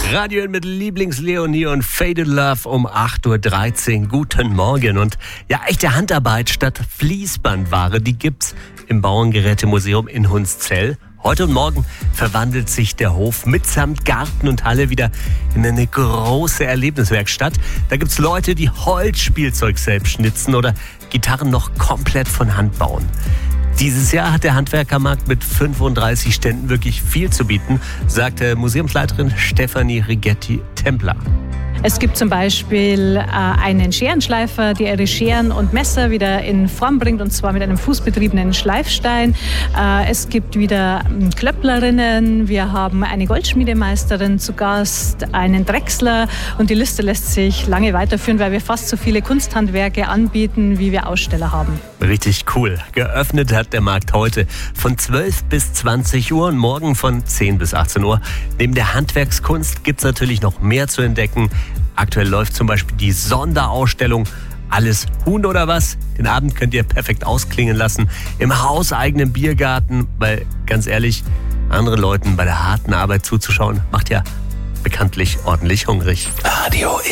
Radio mit Lieblings-Leonie und Faded Love um 8.13 Uhr. Guten Morgen. Und ja, echte Handarbeit statt Fließbandware, die gibt's im Bauerngerätemuseum in Hunszell. Heute und morgen verwandelt sich der Hof mitsamt Garten und Halle wieder in eine große Erlebniswerkstatt. Da gibt's Leute, die Holzspielzeug selbst schnitzen oder Gitarren noch komplett von Hand bauen. Dieses Jahr hat der Handwerkermarkt mit 35 Ständen wirklich viel zu bieten, sagte Museumsleiterin Stefanie Rigetti-Templer. Es gibt zum Beispiel einen Scherenschleifer, der ihre Scheren und Messer wieder in Form bringt, und zwar mit einem fußbetriebenen Schleifstein. Es gibt wieder Klöpplerinnen, wir haben eine Goldschmiedemeisterin zu Gast, einen Drechsler, und die Liste lässt sich lange weiterführen, weil wir fast so viele Kunsthandwerke anbieten, wie wir Aussteller haben. Richtig cool. Geöffnet hat der Markt heute von 12 bis 20 Uhr und morgen von 10 bis 18 Uhr. Neben der Handwerkskunst gibt es natürlich noch mehr zu entdecken. Aktuell läuft zum Beispiel die Sonderausstellung Alles Huhn oder was? Den Abend könnt ihr perfekt ausklingen lassen im hauseigenen Biergarten, weil ganz ehrlich, anderen Leuten bei der harten Arbeit zuzuschauen, macht ja bekanntlich ordentlich hungrig. Radio